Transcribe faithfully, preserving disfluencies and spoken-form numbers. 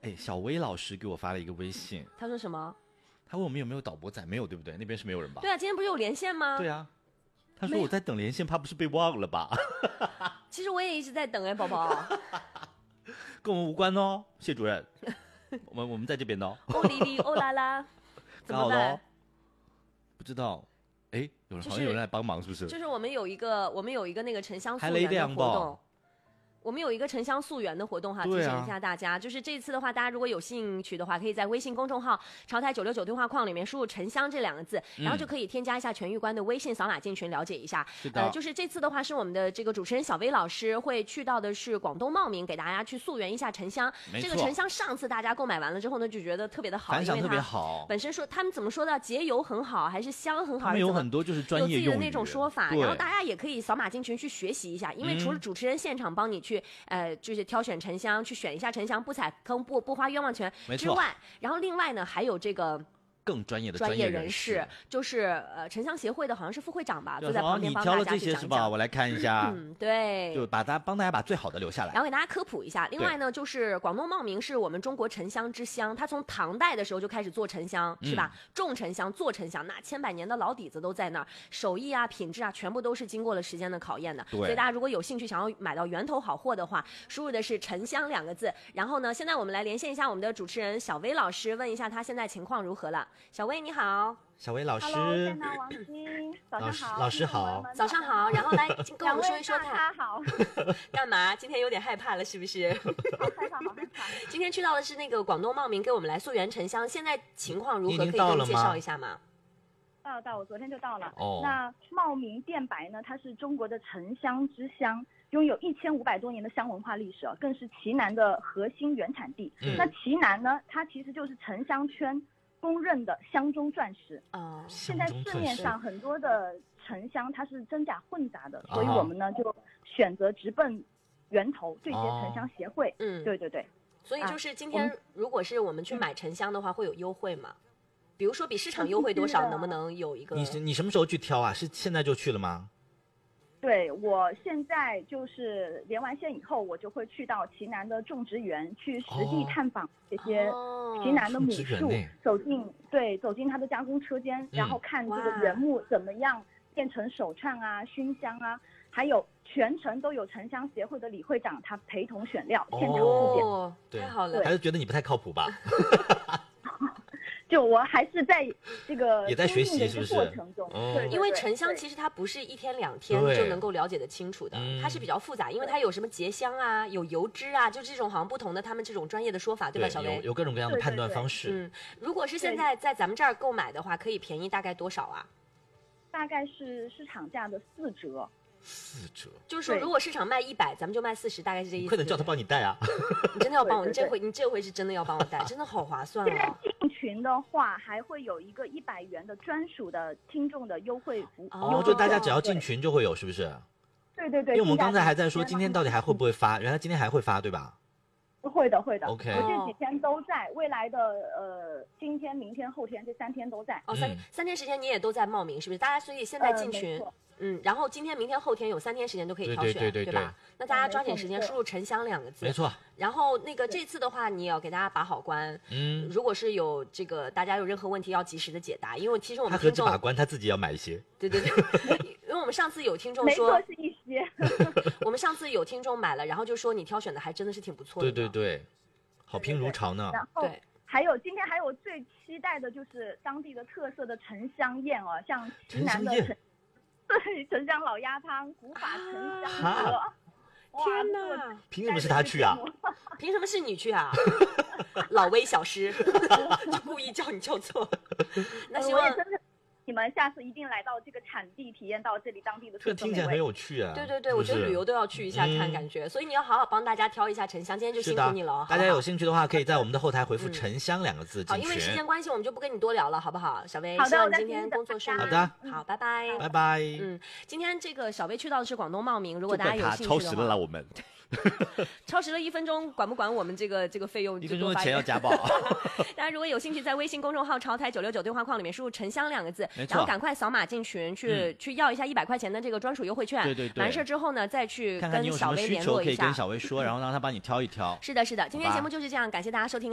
哎，小薇老师给我发了一个微信， 他说什么？ 他问我们有没有导播仔，没有对不对？那边是没有人吧？ 对啊，今天不是有连线吗？ 对啊，他说我在等连线，怕不是被忘了吧？ 其实我也一直在等哎，宝宝。 跟我们无关哦，谢主任。我们我们在这边哦。 哦哩哩哦啦啦，怎么办？ 不知道，哎，有人、 就是、 好像有人来帮忙，是不是？ 就是我们有一个我们有一个那个沉香溯源的活动。我们有一个沉香溯源的活动哈，提醒一下大家，啊、就是这次的话，大家如果有兴趣的话，可以在微信公众号“潮台九六九”对话框里面输入“沉香”这两个字，然后就可以添加一下全玉观的微信，扫码进群了解一下。 是的， 呃，就是这次的话，是我们的这个主持人小薇老师会去到的是广东茂名，给大家去溯源一下沉香。这个沉香上次大家购买完了之后呢，就觉得特别的好， 反响特别好。 本身说他们怎么说的，节油很好，还是香很好， 他们有很多就是专业用语有自己的那种说法，然后大家也可以扫码进群去学习一下，因为除了主持人现场帮你去，呃，就。就是挑选沉香，去选一下沉香，不踩坑不不花冤枉钱之外，然后另外呢还有这个更专业的专业人士，就是呃沉香协会的好像是副会长吧，坐在旁边帮大家去讲讲。你挑了这些是吧？我来看一下。 嗯，对， 就把大家帮大家把最好的留下来， 然后给大家科普一下。另外呢，就是广东茂名是我们中国沉香之乡，它从唐代的时候就开始做沉香，是吧？嗯、种沉香、做沉香，那千百年的老底子都在那儿，手艺啊、品质啊，全部都是经过了时间的考验的。所以大家如果有兴趣想要买到源头好货的话，输入的是沉香两个字。然后呢，现在我们来连线一下我们的主持人小薇老师，问一下他现在情况如何了。小薇你好。 小薇老师 ，Hello， 在呢，王晶，早上好， 老师好， 早上好，然后来跟我们说一说他好， 干嘛？今天有点害怕了，是不是？ 好害怕，好害怕。 今天去到的是那个广东茂名，给我们来溯源沉香，现在情况如何？可以给我们介绍一下吗？ 到到，我昨天就到了。 哦。 那茂名电白呢？它是中国的沉香之乡，拥有一千五百多年的香文化历史啊，更是旗南的核心原产地。嗯、那旗南呢，它其实就是沉香圈公认的香中钻石啊， 现在市面上很多的沉香它是真假混杂的，所以我们呢就选择直奔源头，对接沉香协会。 嗯， 对对对。 所以就是今天如果是我们去买沉香的话，会有优惠吗？比如说比市场优惠多少，能不能有一个？ 你你什么时候去挑啊？是现在就去了吗？ 对，我现在就是连完线以后，我就会去到旗南的种植园去实地探访这些旗南的母树，哦、走进对走进它的加工车间，嗯、然后看这个原木怎么样变成手串啊、熏香啊，还有全程都有沉香协会的李会长他陪同选料，现场复检。 哦，太好了！ 还是觉得你不太靠谱吧？ 就我还是在这个也在学习，是不是？ 过程中， 哦、 对， 因为沉香其实它不是一天两天就能够了解的清楚的，它是比较复杂，因为它有什么结香啊，有油脂啊，就这种好像不同的他们这种专业的说法，对吧，小薇？ 有有各种各样的判断方式。 对对对嗯，如果是现在在咱们这儿购买的话，可以便宜大概多少啊？ 大概是市场价的四折。 四折， 就是说，如果市场卖一百，咱们就卖四十，大概是这意思。 快点叫他帮你带啊！ 你真的要帮我，你这回你这回是真的要帮我带，真的好划算哦。 进群的话，还会有一个一百元的专属的听众的优惠服务。 哦，就大家只要进群就会有，是不是？ 对对对。 因为我们刚才还在说今天到底还会不会发，原来今天还会发，对吧？ 会的，会的。 OK， 我这几天都在，未来的呃，今天、明天、后天这三天都在。 哦，三、嗯、三天时间你也都在茂名，是不是？大家所以现在进群。 呃嗯，然后今天、明天、后天有三天时间都可以挑选， 对对对对对吧？那大家抓紧时间输入“沉香”两个字， 没错。 然后那个这次的话，你也要给大家把好关。 嗯， 如果是有这个大家有任何问题，要及时的解答，因为其实我们他何止把关，他自己要买一些。 对对对，因为我们上次有听众说， 没错是一些。 我们上次有听众买了，然后就说你挑选的还真的是挺不错的。 对对对，好评如潮呢。 然后对。 还有今天还有最期待的就是当地的特色的沉香宴哦，像旗南的沉。对，沉香老鸭汤、古法沉香河， 天哪！ 凭什么是他去啊？ 凭什么是你去啊？老威小师就故意叫你叫错。那希望你们下次一定来到这个产地，体验到这里当地的特色美味。 这听起来很有趣啊！ 对对对，我觉得旅游都要去一下看感觉，所以你要好好帮大家挑一下沉香。今天就辛苦你了， 大家有兴趣的话，可以在我们的后台回复“沉香”两个字进群。 好，因为时间关系，我们就不跟你多聊了，好不好？小薇， 好的， 希望你今天工作顺利。 好的， 好，拜拜， 拜拜。 嗯，今天这个小薇去到的是广东茂名，如果大家有兴趣的话，超时了啦，我们。 超时了一分钟，管不管我们这个这个费用？ 一分钟的钱要加报。 大家如果有兴趣，在微信公众号“潮台九六九”对话框里面输入“沉香”两个字，然后赶快扫码进群去、嗯、去要一下一百块钱的这个专属优惠券。 对对对。 完事之后呢，再去跟小薇联络一下。 看看你有什么需求可以跟小薇说，然后让他帮你挑一挑。 是的，是的。今天节目就是这样，感谢大家收听。